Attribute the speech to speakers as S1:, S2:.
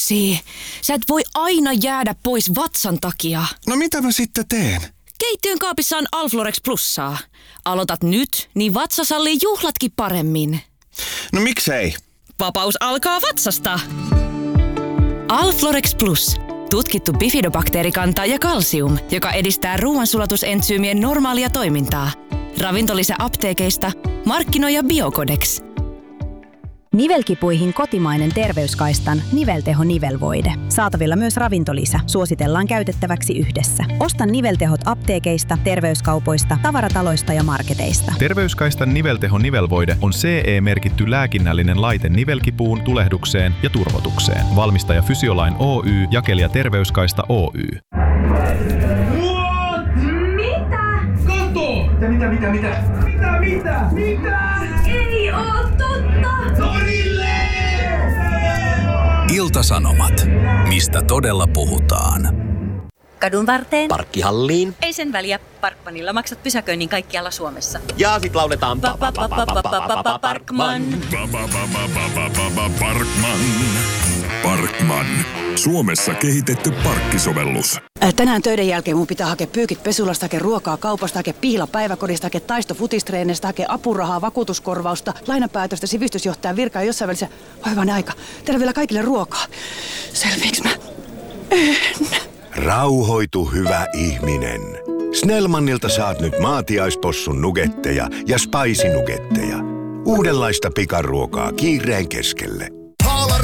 S1: Jussi, sä et voi aina jäädä pois vatsan takia.
S2: No mitä mä sitten teen?
S1: Keittiön kaapissa on Alflorex Plussaa. Aloitat nyt, niin vatsa sallii juhlatkin paremmin.
S2: No miksei?
S1: Vapaus alkaa vatsasta. Alflorex Plus. Tutkittu bifidobakteerikanta ja kalsium, joka edistää ruoansulatusentsyymien normaalia toimintaa. Ravintolisä apteekeista, markkinoija Biocodex.
S3: Nivelkipuihin kotimainen terveyskaistan nivelteho nivelvoide. Saatavilla myös ravintolisä. Suositellaan käytettäväksi yhdessä. Osta niveltehot apteekeista, terveyskaupoista, tavarataloista ja marketeista.
S4: Terveyskaistan nivelteho nivelvoide on CE-merkitty lääkinnällinen laite nivelkipuun, tulehdukseen ja turvotukseen. Valmistaja Fysiolain Oy, jakelija Terveyskaista Oy.
S5: Mitä? Ei oo totta! Torille!
S6: Ilta-Sanomat. Mistä todella puhutaan?
S7: Kadun varteen.
S8: Parkkihalliin.
S7: Ei sen väliä. Parkmanilla maksat pysäköinnin kaikkialla Suomessa.
S8: Ja sit lauletaan
S7: Parkman.
S9: Parkman. Suomessa kehitetty parkkisovellus.
S10: Tänään töiden jälkeen mun pitää hakea pyykit pesulasta, hakea ruokaa kaupasta, hakea pihla päiväkodista, hakea taisto futistreenestä, hakea apurahaa, vakuutuskorvausta, lainapäätöstä, sivistysjohtajan virkaa ja jossain välissä. Hyvänen aika. Tehdään vielä kaikille ruokaa. Selviiks mä? En.
S11: Rauhoitu, hyvä ihminen. Snellmanilta saat nyt maatiaispossun nugetteja ja spicy nugetteja. Uudenlaista pikaruokaa kiireen keskelle.